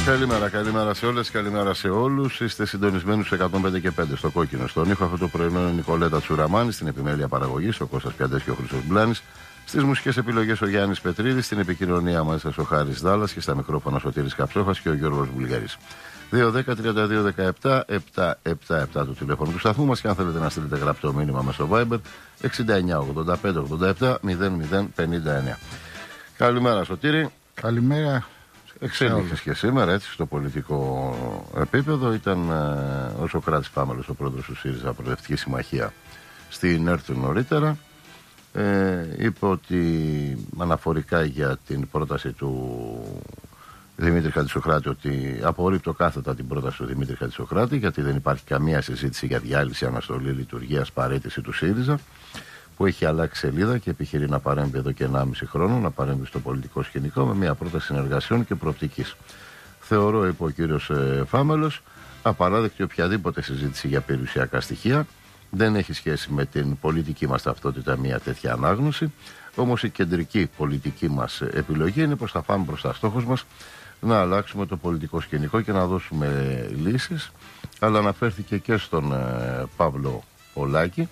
Καλημέρα σε όλες, καλημέρα σε όλους. Είστε συντονισμένοι στους 105 και 5 στο κόκκινο. Στον ήχο αυτό το πρωινό είναι η Νικολέτα Τσουραμάνη, στην επιμέλεια παραγωγής ο Κώστας Πιαντές και ο Χρήστος Μπλάνης. Στις μουσικές επιλογές ο Γιάννης Πετρίδης, στην επικοινωνία μαζί σας ο Χάρης Δάλλας και στα μικρόφωνα Σωτήρης Καψόχας και ο Γιώργος Βουλγαρής. 2-10-32-17-777 το τηλέφωνο του σταθμού μας και αν θέλετε να στείλετε γραπτό μήνυμα μέσω Viber 69-85-87-00-59. Καλημέρα Σωτήρη. Καλημέρα. Εξέλιξες και σήμερα έτσι στο πολιτικό επίπεδο. Ήταν ο Σωκράτης Πάμελος, ο πρόεδρος του ΣΥΡΙΖΑ Προοδευτική Συμμαχία, στην ΕΡΤ νωρίτερα. Είπε ότι αναφορικά για την πρόταση του Δημήτρη Χατζησοκράτη, ότι απορρίπτω κάθετα την πρόταση του Δημήτρη Χατζησοκράτη, γιατί δεν υπάρχει καμία συζήτηση για διάλυση, αναστολή λειτουργίας, παραίτηση του ΣΥΡΙΖΑ, που έχει αλλάξει σελίδα και επιχειρεί να παρέμβει εδώ και 1,5 χρόνο, να παρέμβει στο πολιτικό σκηνικό με μια πρόταση συνεργασιών και προοπτικής. Θεωρώ, είπε ο κύριος Φάμελος, απαράδεκτη οποιαδήποτε συζήτηση για περιουσιακά στοιχεία. Δεν έχει σχέση με την πολιτική μας ταυτότητα μια τέτοια ανάγνωση. Όμως η κεντρική πολιτική μας επιλογή είναι πως θα πάμε μπροστά. Στόχος μας να αλλάξουμε το πολιτικό σκηνικό και να δώσουμε λύσεις. Αλλά αναφέρθηκε και στον Παύλο Πολάκη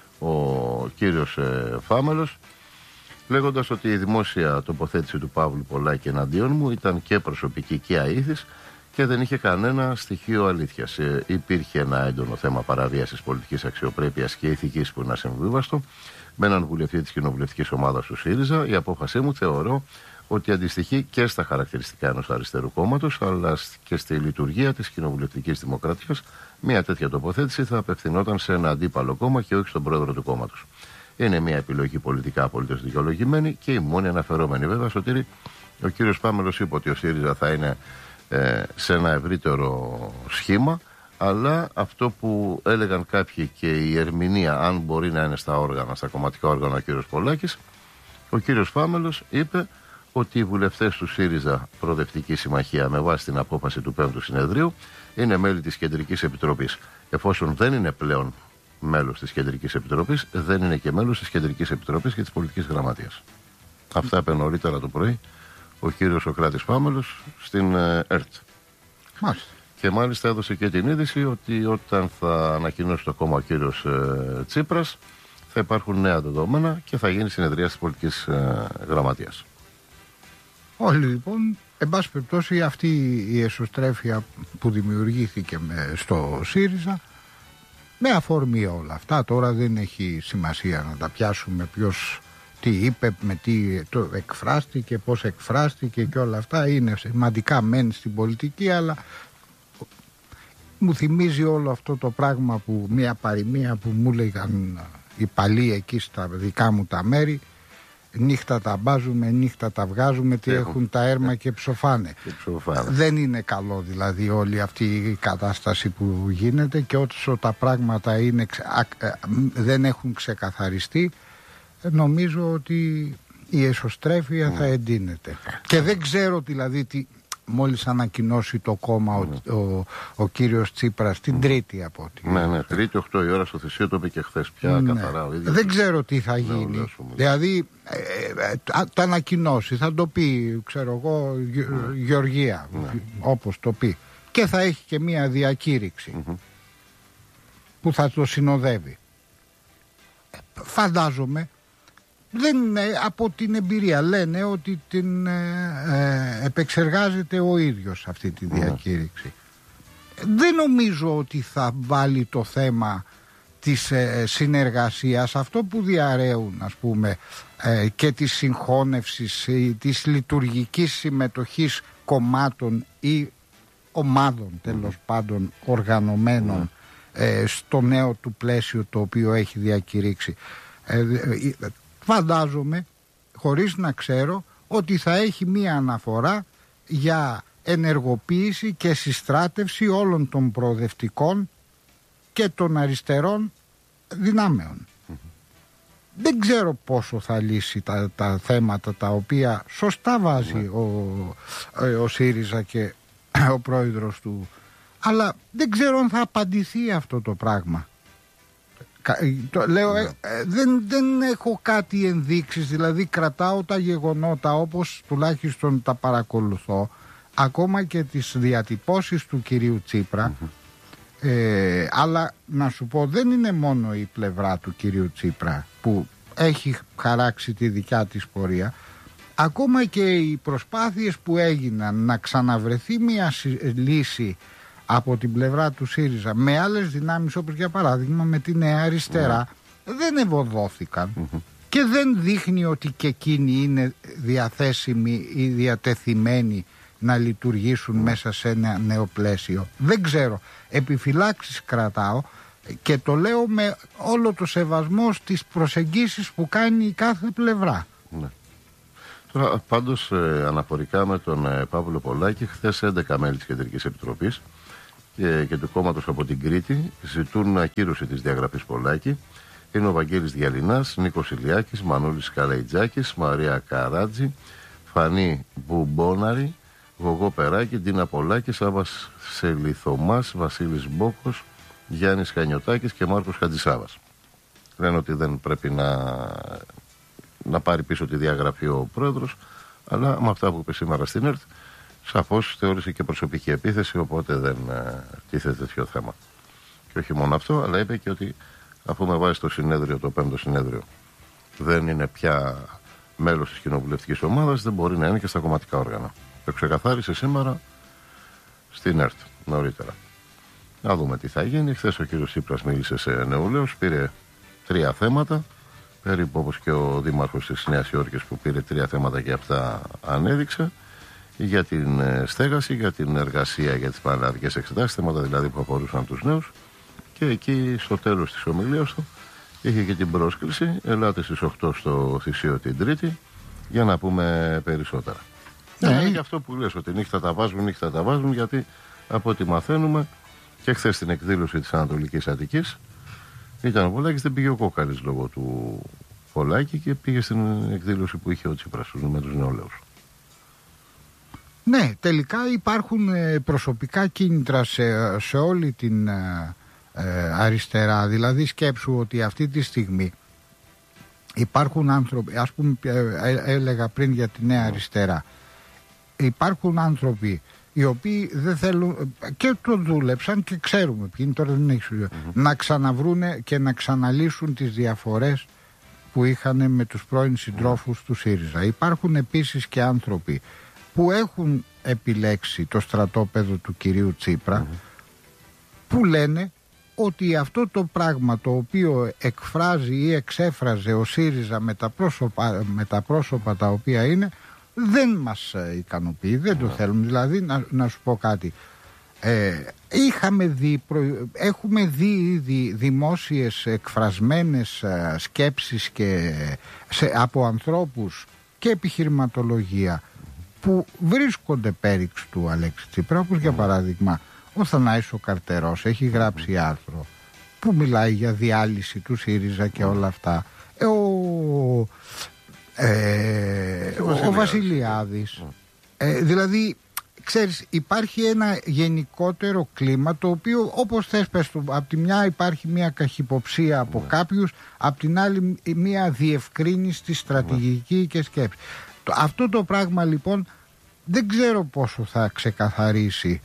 ο κύριος Φάμελος, λέγοντας ότι η δημόσια τοποθέτηση του Παύλου Πολάκη εναντίον μου ήταν και προσωπική και αήθης και δεν είχε κανένα στοιχείο αλήθειας. Υπήρχε ένα έντονο θέμα παραβίασης πολιτικής αξιοπρέπειας και ηθικής που είναι ασυμβίβαστο με έναν βουλευτή της κοινοβουλευτικής ομάδας του ΣΥΡΙΖΑ. Η απόφασή μου θεωρώ ότι αντιστοιχεί και στα χαρακτηριστικά ενός αριστερού κόμματος, αλλά και στη λειτουργία της κοινοβουλευτικής δημοκρατίας. Μια τέτοια τοποθέτηση θα απευθυνόταν σε ένα αντίπαλο κόμμα και όχι στον πρόεδρο του κόμματος. Είναι μια επιλογή πολιτικά απολύτως δικαιολογημένη και η μόνη αναφερόμενη. Βέβαια, Σωτήρη, ο κύριος Πάμελος είπε ότι ο ΣΥΡΙΖΑ θα είναι σε ένα ευρύτερο σχήμα, αλλά αυτό που έλεγαν κάποιοι και η ερμηνεία, αν μπορεί να είναι στα όργανα, στα κομματικά όργανα, ο κύριος Πολάκης, ο κύριος Πάμελος είπε ότι οι βουλευτές του ΣΥΡΙΖΑ Προοδευτική Συμμαχία, με βάση την απόφαση του 5ου Συνεδρίου, είναι μέλη της Κεντρικής Επιτροπής. Εφόσον δεν είναι πλέον μέλος της Κεντρικής Επιτροπής, δεν είναι και μέλος της Κεντρικής Επιτροπής και της Πολιτικής Γραμματείας. Αυτά είπε νωρίτερα το πρωί ο κύριος Σωκράτης Πάμελος στην ΕΡΤ. Μάλιστα. Και μάλιστα έδωσε και την είδηση ότι όταν θα ανακοινώσει το κόμμα ο κύριος Τσίπρας, θα υπάρχουν νέα δεδομένα και θα γίνει συνεδρία της Πολιτικής Γραμματείας. Όλοι λοιπόν, εν πάση περιπτώσει, αυτή η εσωστρέφεια που δημιουργήθηκε στο ΣΥΡΙΖΑ, με αφορμή όλα αυτά, τώρα δεν έχει σημασία να τα πιάσουμε ποιος τι είπε, με τι το εκφράστηκε, πώς εκφράστηκε και όλα αυτά, είναι σημαντικά μεν στην πολιτική, αλλά μου θυμίζει όλο αυτό το πράγμα που μια παροιμία που μου έλεγαν οι παλιοί εκεί στα δικά μου τα μέρη: νύχτα τα μπάζουμε, νύχτα τα βγάζουμε, τι έχουν τα έρμα και ψοφάνε. Δεν είναι καλό δηλαδή όλη αυτή η κατάσταση που γίνεται, και όσο τα πράγματα είναι, δεν έχουν ξεκαθαριστεί, νομίζω ότι η εσωστρέφεια θα εντείνεται. Και δεν ξέρω δηλαδή τι, μόλις ανακοινώσει το κόμμα ο κύριος Τσίπρας την Τρίτη από ό,τι. Ναι, Τρίτη 8 η ώρα στο Θησίο, το είπε και χθες πια καθαρά ο ίδιος. Δεν ξέρω τι θα γίνει. Δηλαδή το ανακοινώσει, θα το πει, ξέρω εγώ, Γεωργία, όπως το πει. Και θα έχει και μία διακήρυξη που θα το συνοδεύει. Φαντάζομαι, από την εμπειρία λένε ότι την επεξεργάζεται ο ίδιος αυτή τη διακήρυξη. Δεν νομίζω ότι θα βάλει το θέμα της συνεργασίας, αυτό που διαρρέουν ας πούμε, και της συγχώνευσης, της λειτουργικής συμμετοχής κομμάτων ή ομάδων τέλος πάντων οργανωμένων στο νέο του πλαίσιο το οποίο έχει διακηρύξει. Φαντάζομαι, χωρίς να ξέρω, ότι θα έχει μία αναφορά για ενεργοποίηση και συστράτευση όλων των προοδευτικών και των αριστερών δυνάμεων. Δεν ξέρω πόσο θα λύσει τα θέματα τα οποία σωστά βάζει ο ΣΥΡΙΖΑ και ο πρόεδρος του, αλλά δεν ξέρω αν θα απαντηθεί αυτό το πράγμα. Λέω, δεν έχω κάτι ενδείξεις, δηλαδή κρατάω τα γεγονότα όπως τουλάχιστον τα παρακολουθώ. ακόμα και τις διατυπώσεις του κυρίου Τσίπρα, αλλά να σου πω, δεν είναι μόνο η πλευρά του κυρίου Τσίπρα που έχει χαράξει τη δικιά της πορεία. Ακόμα και οι προσπάθειες που έγιναν να ξαναβρεθεί μια λύση από την πλευρά του ΣΥΡΙΖΑ με άλλες δυνάμεις, όπως για παράδειγμα με τη Νέα Αριστερά, δεν ευωδόθηκαν. Και δεν δείχνει ότι και εκείνοι είναι διαθέσιμοι ή διατεθειμένοι να λειτουργήσουν μέσα σε ένα νέο πλαίσιο. Δεν ξέρω. Επιφυλάξεις κρατάω και το λέω με όλο το σεβασμό στις προσεγγίσεις που κάνει η κάθε πλευρά. Ναι. Τώρα, πάντως, αναφορικά με τον Παύλο Πολάκη, χθες 11 μέλη της Κεντρικής Επιτροπής και του κόμματος από την Κρήτη ζητούν ακύρωση της διαγραφής Πολάκη. Είναι ο Βαγγέλης Διαλυνάς, Νίκος Ηλιάκης, Μανώλης Καραϊτζάκης, Μαρία Καράτζη, Φανή Μπουμπόναρη, Γογό Περάκη, Ντίνα Πολάκη, Σάββας Σελιθωμάς, Βασίλης Μπόκος, Γιάννης Χανιωτάκης και Μάρκος Χατζησάβας. Λένε ότι δεν πρέπει να πάρει πίσω τη διαγραφή ο πρόεδρος, αλλά με αυτά που είπε σήμερα στην ΕΡΤ, σαφώς θεώρησε και προσωπική επίθεση, οπότε δεν τίθεται τέτοιο θέμα. Και όχι μόνο αυτό, αλλά είπε και ότι αφού με βάζει το συνέδριο, το 5ο συνέδριο, δεν είναι πια μέλος της κοινοβουλευτικής ομάδας, δεν μπορεί να είναι και στα κομματικά όργανα. Το ξεκαθάρισε σήμερα στην ΕΡΤ νωρίτερα. Να δούμε τι θα γίνει. Χθες ο κύριος Τσίπρας μίλησε σε νεολαίους, πήρε 3 θέματα, περίπου όπως και ο δήμαρχος της Νέας Υόρκης που πήρε 3 θέματα και αυτά ανέδειξε, για την στέγαση, για την εργασία, για τις πανελλαδικές εξετάσεις, θέματα δηλαδή που αφορούσαν τους νέους. Και εκεί στο τέλος της ομιλίας του είχε και την πρόσκληση, ελάτε στις 8 στο Θησίο την Τρίτη για να πούμε περισσότερα. Είναι και αυτό που λες, ότι νύχτα τα βάζουν, γιατί από ό,τι μαθαίνουμε και χθες στην εκδήλωση της Ανατολικής Αττικής ήταν ο Πολάκης, δεν πήγε ο Κόκαλης λόγω του Πολάκη και πήγε στην εκδήλωση που είχε ο Τσίπρας με τους νεολαίους. Ναι, τελικά υπάρχουν προσωπικά κίνητρα σε όλη την αριστερά. Δηλαδή σκέψου ότι αυτή τη στιγμή υπάρχουν άνθρωποι, ας πούμε έλεγα πριν για τη Νέα Αριστερά, υπάρχουν άνθρωποι οι οποίοι δεν θέλουν και το δούλεψαν και ξέρουμε ποιοι είναι, τώρα δεν έχει να ξαναβρούνε και να ξαναλύσουν τις διαφορές που είχαν με τους πρώην συντρόφους του ΣΥΡΙΖΑ. Υπάρχουν επίσης και άνθρωποι που έχουν επιλέξει το στρατόπεδο του κυρίου Τσίπρα, που λένε ότι αυτό το πράγμα το οποίο εκφράζει ή εξέφραζε ο ΣΥΡΙΖΑ με τα πρόσωπα τα οποία είναι, δεν μας ικανοποιεί, δεν το θέλουμε. Δηλαδή να σου πω κάτι, έχουμε δει ήδη δημόσιες εκφρασμένες σκέψεις από ανθρώπους και επιχειρηματολογία που βρίσκονται πέριξ του Αλέξη Τσίπρα, όπως για παράδειγμα ο Θανάης ο Καρτερός έχει γράψει άρθρο που μιλάει για διάλυση του ΣΥΡΙΖΑ και όλα αυτά. Ο Βασιλιάδης. Δηλαδή, ξέρεις, υπάρχει ένα γενικότερο κλίμα το οποίο, όπως θες πες του, απ' τη μια υπάρχει μια καχυποψία από κάποιους, απ' την άλλη μια διευκρίνηση στη στρατηγική και σκέψη. Αυτό το πράγμα λοιπόν δεν ξέρω πόσο θα ξεκαθαρίσει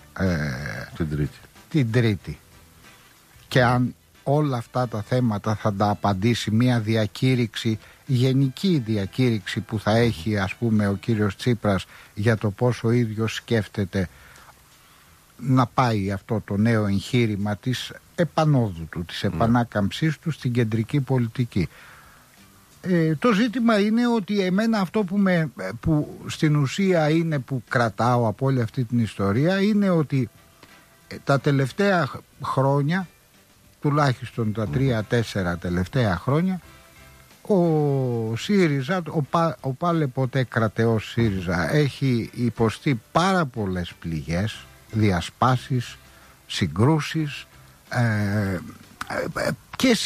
την Τρίτη και αν όλα αυτά τα θέματα θα τα απαντήσει μια διακήρυξη, γενική διακήρυξη που θα έχει ας πούμε ο κύριος Τσίπρας για το πόσο ο ίδιος σκέφτεται να πάει αυτό το νέο εγχείρημα της επανόδου του, της επανάκαμψής του στην κεντρική πολιτική. Το ζήτημα είναι ότι εμένα αυτό που στην ουσία είναι που κρατάω από όλη αυτή την ιστορία είναι ότι τα τελευταία χρόνια, τουλάχιστον τα 3-4 τελευταία χρόνια, ο ΣΥΡΙΖΑ, ο πάλε ποτέ κρατεός ΣΥΡΙΖΑ έχει υποστεί πάρα πολλές πληγές, διασπάσεις, συγκρούσεις, και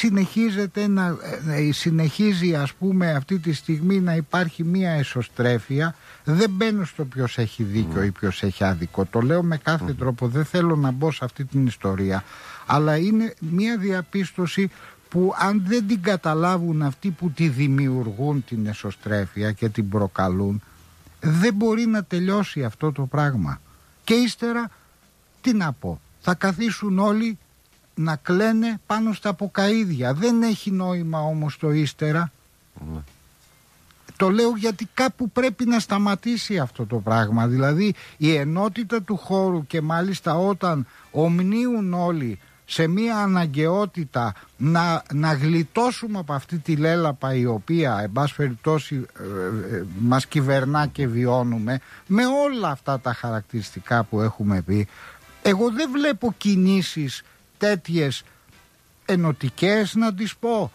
συνεχίζει ας πούμε αυτή τη στιγμή να υπάρχει μία εσωστρέφεια. Δεν μπαίνω στο ποιος έχει δίκιο ή ποιος έχει άδικο, το λέω με κάθε τρόπο, δεν θέλω να μπω σε αυτή την ιστορία, αλλά είναι μία διαπίστωση που αν δεν την καταλάβουν αυτοί που τη δημιουργούν την εσωστρέφεια και την προκαλούν, Δεν μπορεί να τελειώσει αυτό το πράγμα. Και ύστερα, τι να πω, θα καθίσουν όλοι να κλαίνε πάνω στα ποκαΐδια. Δεν έχει νόημα όμως το ύστερα. Ναι. Το λέω γιατί κάπου πρέπει να σταματήσει αυτό το πράγμα. Δηλαδή η ενότητα του χώρου, και μάλιστα όταν ομνίουν όλοι σε μια αναγκαιότητα να γλιτώσουμε από αυτή τη λέλαπα η οποία εν πάση περιπτώσει μας κυβερνά και βιώνουμε με όλα αυτά τα χαρακτηριστικά που έχουμε πει. Εγώ δεν βλέπω κινήσεις τέτοιες ενωτικές, να τις πω,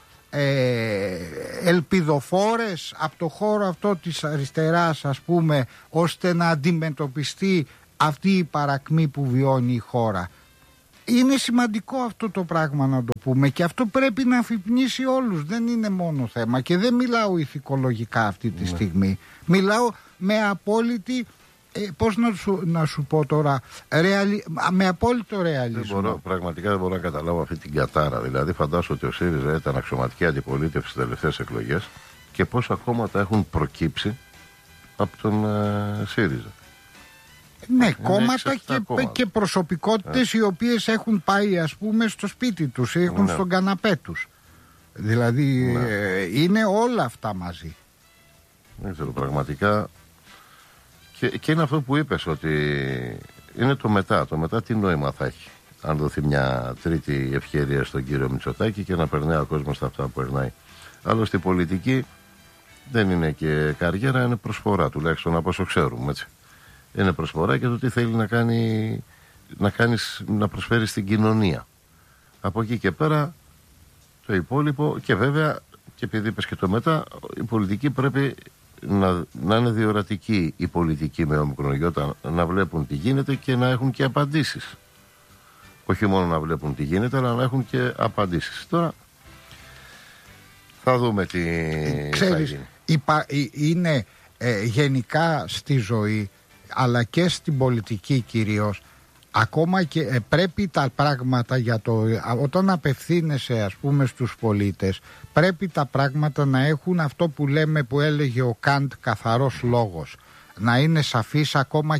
ελπιδοφόρες από το χώρο αυτό της αριστεράς, ας πούμε, ώστε να αντιμετωπιστεί αυτή η παρακμή που βιώνει η χώρα. Είναι σημαντικό αυτό το πράγμα να το πούμε, και αυτό πρέπει να αφυπνίσει όλους. Δεν είναι μόνο θέμα, και δεν μιλάω ηθικολογικά αυτή τη στιγμή. Μιλάω με απόλυτη, πώς να σου πω τώρα, με απόλυτο ρεαλισμό. Πραγματικά δεν μπορώ να καταλάβω αυτή την κατάρα. Δηλαδή φαντάσου ότι ο ΣΥΡΙΖΑ ήταν αξιωματική αντιπολίτευση στις τελευταίες εκλογές και πόσα κόμματα έχουν προκύψει από τον ΣΥΡΙΖΑ. Ναι, κόμματα και προσωπικότητες οι οποίες έχουν πάει, ας πούμε, στο σπίτι τους, έχουν στον καναπέ τους. Δηλαδή είναι όλα αυτά μαζί. Δεν ξέρω, πραγματικά. Και είναι αυτό που είπες, ότι είναι το μετά. Το μετά τι νόημα θα έχει αν δοθεί μια τρίτη ευκαιρία στον κύριο Μητσοτάκη και να περνάει ο κόσμος στα αυτά που περνάει. Άλλωστε η πολιτική δεν είναι και καριέρα, είναι προσφορά, τουλάχιστον από όσο ξέρουμε, έτσι. Είναι προσφορά και το τι θέλει να προσφέρει στην κοινωνία. Από εκεί και πέρα το υπόλοιπο, και βέβαια, και επειδή είπες και το μετά, η πολιτική πρέπει να είναι διορατική, η πολιτική με ομικρονογιώτα, να βλέπουν τι γίνεται και να έχουν και απαντήσεις. Όχι μόνο να βλέπουν τι γίνεται, αλλά να έχουν και απαντήσεις. Τώρα θα δούμε τι θα γίνει. Είναι γενικά στη ζωή, αλλά και στην πολιτική κυρίως, ακόμα και πρέπει τα πράγματα όταν απευθύνεσαι, ας πούμε, στους πολίτες, πρέπει τα πράγματα να έχουν αυτό που λέμε, που έλεγε ο Καντ, καθαρός λόγος. Να είναι σαφής, ακόμα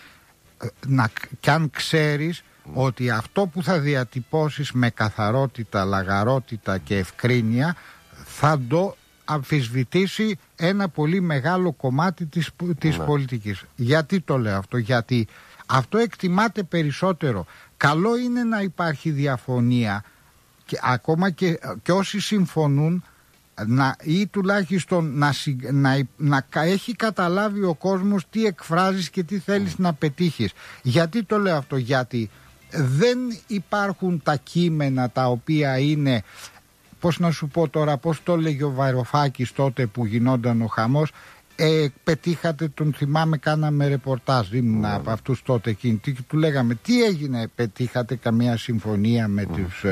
κι αν ξέρεις ότι αυτό που θα διατυπώσεις με καθαρότητα, λαγαρότητα και ευκρίνεια θα το αμφισβητήσει ένα πολύ μεγάλο κομμάτι της πολιτικής. Γιατί το λέω αυτό? Γιατί αυτό εκτιμάται περισσότερο. Καλό είναι να υπάρχει διαφωνία, και ακόμα και όσοι συμφωνούν ή τουλάχιστον να έχει καταλάβει ο κόσμος τι εκφράζεις και τι θέλεις να πετύχεις. Γιατί το λέω αυτό? Γιατί δεν υπάρχουν τα κείμενα τα οποία είναι, πώς να σου πω τώρα, πώς το έλεγε ο Βαρουφάκης τότε που γινόταν ο χαμός, πετύχατε, τον θυμάμαι, κάναμε ρεπορτάζ, ήμουν από αυτούς τότε εκείνη, και του λέγαμε τι έγινε, πετύχατε καμία συμφωνία με τους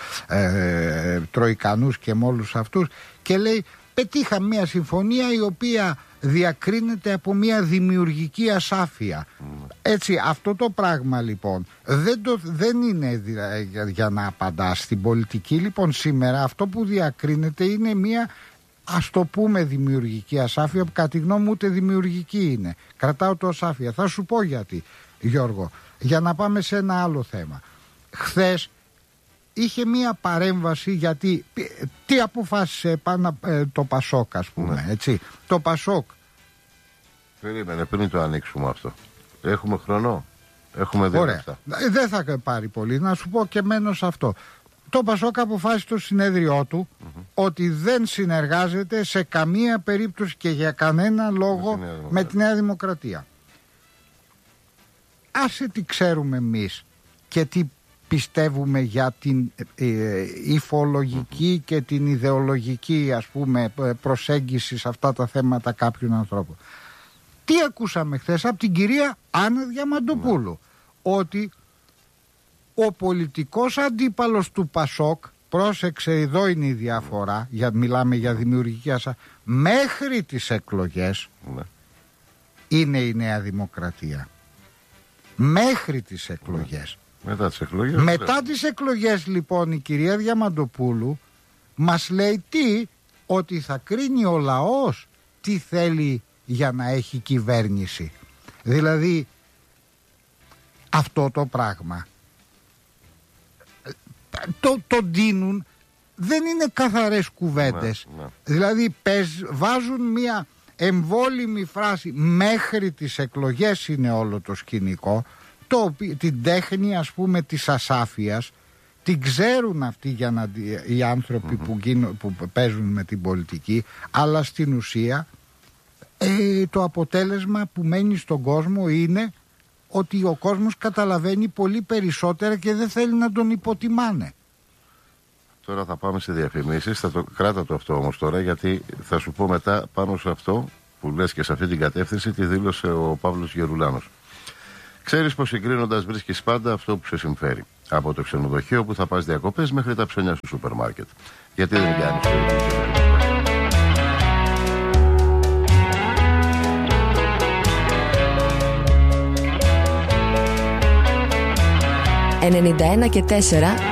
Τροικανούς και με όλους αυτούς? Και λέει, πετύχαμε μια συμφωνία η οποία διακρίνεται από μια δημιουργική ασάφεια. Έτσι, αυτό το πράγμα λοιπόν δεν είναι για να απαντάς στην πολιτική. Λοιπόν, σήμερα αυτό που διακρίνεται είναι μια, ας το πούμε, δημιουργική ασάφεια, που κατά τη γνώμη μου ούτε δημιουργική είναι. Κρατάω το ασάφεια. Θα σου πω γιατί, Γιώργο, για να πάμε σε ένα άλλο θέμα. Χθες είχε μία παρέμβαση, γιατί τι αποφάσισε πάνω το Πασόκ, ας πούμε, έτσι. Το Πασόκ. Περίμενε, πριν το ανοίξουμε αυτό. Έχουμε χρόνο? Έχουμε 2 λεπτά. Δεν θα πάρει πολύ. Να σου πω και μένω σε αυτό. Το Πασόκ αποφάσισε στο συνέδριό του ότι δεν συνεργάζεται σε καμία περίπτωση και για κανένα λόγο με τη Νέα Δημοκρατία. Άσε τι ξέρουμε εμείς και τι πιστεύουμε για την υφολογική και την ιδεολογική, ας πούμε, προσέγγιση σε αυτά τα θέματα κάποιων ανθρώπων. Τι ακούσαμε χθες από την κυρία Άννα Διαμαντοπούλου? Ότι ο πολιτικός αντίπαλος του Πασόκ, πρόσεξε, εδώ είναι η διαφορά, μιλάμε για δημιουργική ασάφεια, μέχρι τις εκλογές είναι η Νέα Δημοκρατία. Μέχρι τις εκλογές. Μετά τις εκλογές λοιπόν η κυρία Διαμαντοπούλου μας λέει ότι θα κρίνει ο λαός τι θέλει για να έχει κυβέρνηση. Δηλαδή αυτό το πράγμα το δίνουν, δεν είναι καθαρές κουβέντες. Ναι. Δηλαδή βάζουν μια εμβόλυμη φράση, μέχρι τις εκλογές είναι όλο το σκηνικό, την τέχνη ας πούμε της ασάφειας την ξέρουν αυτοί οι άνθρωποι που παίζουν με την πολιτική, αλλά στην ουσία το αποτέλεσμα που μένει στον κόσμο είναι ότι ο κόσμος καταλαβαίνει πολύ περισσότερα και δεν θέλει να τον υποτιμάνε. Τώρα θα πάμε σε διαφημίσεις, κράτα το αυτό όμως τώρα, γιατί θα σου πω μετά πάνω σε αυτό που λες και σε αυτή την κατεύθυνση τι δήλωσε ο Παύλος Γερουλάνος. Ξέρεις πως συγκρίνοντας βρίσκεις πάντα αυτό που σε συμφέρει. Από το ξενοδοχείο που θα πας διακοπές μέχρι τα ψώνια στο σούπερ μάρκετ. Γιατί δεν κάνεις το ίδιο. 91 και 4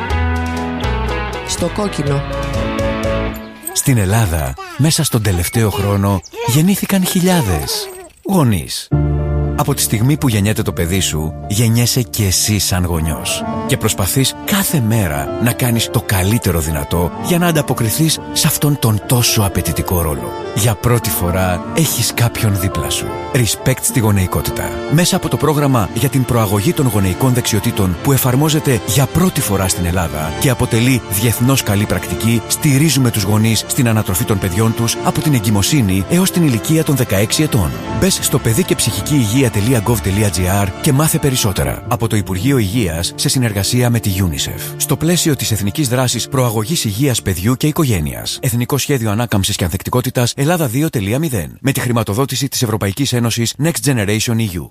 στο κόκκινο. Στην Ελλάδα, μέσα στον τελευταίο χρόνο, γεννήθηκαν χιλιάδες γονείς. Από τη στιγμή που γεννιέται το παιδί σου, γεννιέσαι και εσύ σαν γονιός. Και προσπαθείς κάθε μέρα να κάνεις το καλύτερο δυνατό για να ανταποκριθείς σε αυτόν τον τόσο απαιτητικό ρόλο. Για πρώτη φορά έχεις κάποιον δίπλα σου. Respect στη γονεϊκότητα. Μέσα από το πρόγραμμα για την προαγωγή των γονεϊκών δεξιοτήτων που εφαρμόζεται για πρώτη φορά στην Ελλάδα και αποτελεί διεθνώς καλή πρακτική, στηρίζουμε τους γονείς στην ανατροφή των παιδιών τους από την εγκυμοσύνη έως την ηλικία των 16 ετών. Μπες στο παιδικεψυχικηυγεία.gov.gr και μάθε περισσότερα. Από το Υπουργείο Υγείας σε συνεργασία με τη UNICEF. Στο πλαίσιο της Εθνικής Δράσης Προαγωγής Υγείας Παιδιού και Οικογένειας. Εθνικό Σχέδιο Ανάκαμψης και Ανθεκτικότητας Ελλάδα 2.0. Με τη χρηματοδότηση της Ευρωπαϊκής Ένωσης Next Generation EU.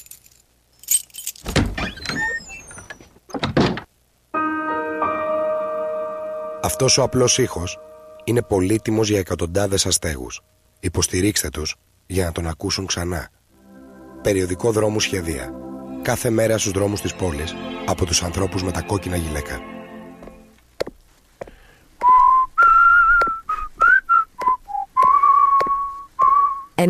Αυτός ο απλός ήχος είναι πολύτιμος για εκατοντάδες αστέγους. Υποστηρίξτε τους για να τον ακούσουν ξανά. Περιοδικό Δρόμου Σχεδία. Κάθε μέρα στους δρόμους της πόλης από τους ανθρώπους με τα κόκκινα γυλαίκα.